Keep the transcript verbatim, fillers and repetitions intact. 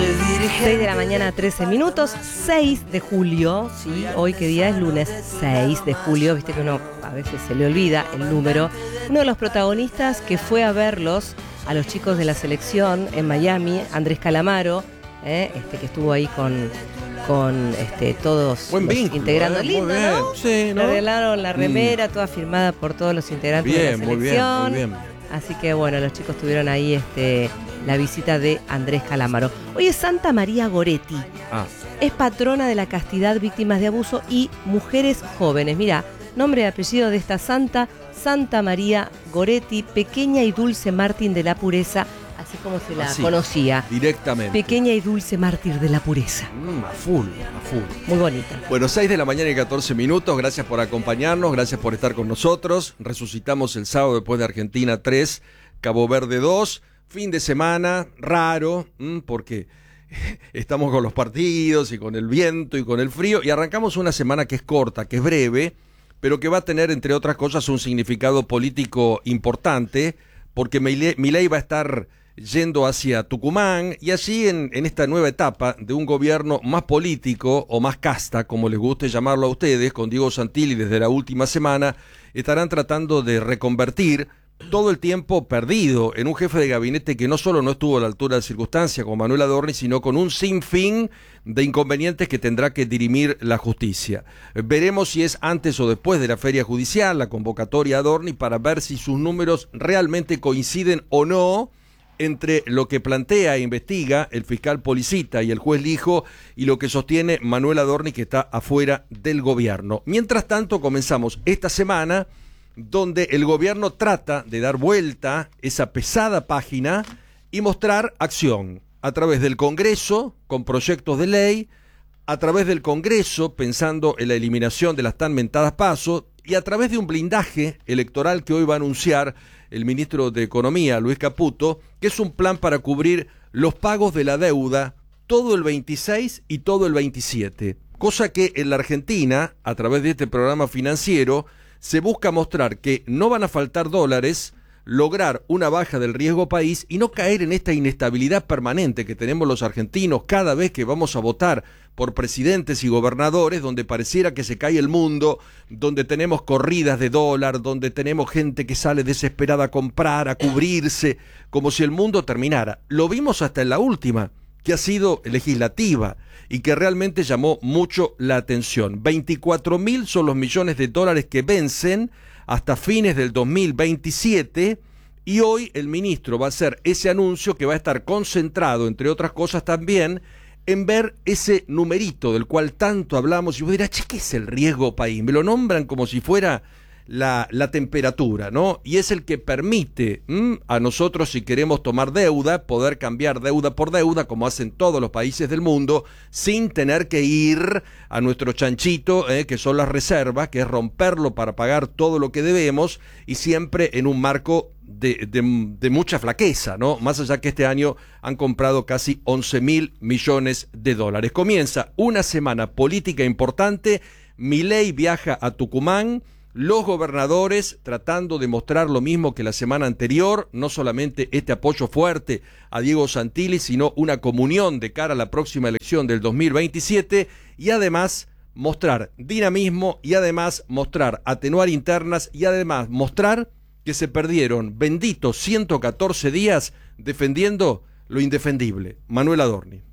seis de la mañana, trece minutos, seis de julio, ¿sí? Hoy, ¿qué día es? Lunes seis de julio, viste que uno a veces se le olvida el número. Uno de los protagonistas que fue a verlos a los chicos de la selección en Miami, Andrés Calamaro, ¿eh? este, que estuvo ahí con, con este, todos Buen los vínculo, integrando. eh, Lindo, muy bien. ¿no? Sí, ¿no? Le regalaron la remera, Mm. toda firmada por todos los integrantes Bien, de la muy bien, selección. muy bien. Así que bueno, los chicos tuvieron ahí este, la visita de Andrés Calamaro. Hoy es Santa María Goretti. Ah. Es patrona de la castidad, víctimas de abuso y mujeres jóvenes. Mirá, nombre y apellido de esta santa, Santa María Goretti, pequeña y dulce mártir de la pureza, así como se la Así, conocía. Directamente. Pequeña y dulce mártir de la pureza. Mm, a full, a full. Muy bonita. Bueno, seis de la mañana y catorce minutos. Gracias por acompañarnos, gracias por estar con nosotros. Resucitamos el sábado después de Argentina tres, Cabo Verde dos. Fin de semana raro, mmm, porque estamos con los partidos y con el viento y con el frío. Y arrancamos una semana que es corta, que es breve, pero que va a tener, entre otras cosas, un significado político importante, porque Milei, Milei va a estar yendo hacia Tucumán y allí en, en esta nueva etapa de un gobierno más político o más casta, como les guste llamarlo a ustedes, con Diego Santilli desde la última semana, estarán tratando de reconvertir todo el tiempo perdido en un jefe de gabinete que no solo no estuvo a la altura de circunstancia con Manuel Adorni, sino con un sinfín de inconvenientes que tendrá que dirimir la justicia. Veremos si es antes o después de la feria judicial, la convocatoria a Adorni, para ver si sus números realmente coinciden o no entre lo que plantea e investiga el fiscal Policita y el juez Lijo y lo que sostiene Manuel Adorni, que está afuera del gobierno. Mientras tanto, comenzamos esta semana donde el gobierno trata de dar vuelta esa pesada página y mostrar acción a través del Congreso, con proyectos de ley, a través del Congreso, pensando en la eliminación de las tan mentadas PASO, y a través de un blindaje electoral que hoy va a anunciar el ministro de Economía, Luis Caputo, que es un plan para cubrir los pagos de la deuda todo el veintiséis y todo el veintisiete, cosa que en la Argentina, a través de este programa financiero, se busca mostrar que no van a faltar dólares, lograr una baja del riesgo país y no caer en esta inestabilidad permanente que tenemos los argentinos cada vez que vamos a votar por presidentes y gobernadores, donde pareciera que se cae el mundo, donde tenemos corridas de dólar, donde tenemos gente que sale desesperada a comprar, a cubrirse, como si el mundo terminara. Lo vimos hasta en la última, que ha sido legislativa y que realmente llamó mucho la atención. veinticuatro mil son los millones de dólares que vencen hasta fines del dos mil veintisiete y hoy el ministro va a hacer ese anuncio que va a estar concentrado, entre otras cosas también, en ver ese numerito del cual tanto hablamos. Y vos dirás, che, ¿qué es el riesgo país? Me lo nombran como si fuera la, la temperatura, ¿no? Y es el que permite ¿m? a nosotros, si queremos tomar deuda, poder cambiar deuda por deuda, como hacen todos los países del mundo, sin tener que ir a nuestro chanchito, eh, que son las reservas, que es romperlo para pagar todo lo que debemos, y siempre en un marco de, de, de mucha flaqueza, ¿no? Más allá que este año han comprado casi once mil millones de dólares. Comienza una semana política importante. Milei viaja a Tucumán. Los gobernadores tratando de mostrar lo mismo que la semana anterior, no solamente este apoyo fuerte a Diego Santilli, sino una comunión de cara a la próxima elección del dos mil veintisiete y además mostrar dinamismo y además mostrar atenuar internas y además mostrar que se perdieron benditos ciento catorce días defendiendo lo indefendible. Manuel Adorni.